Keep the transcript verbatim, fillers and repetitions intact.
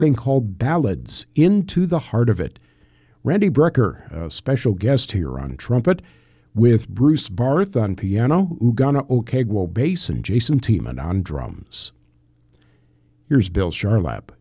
called Ballads, Into the Heart of It. Randy Brecker, a special guest here on trumpet, with Bruce Barth on piano, Ugana Okegwo bass, and Jason Tiemann on drums. Here's Bill Charlap.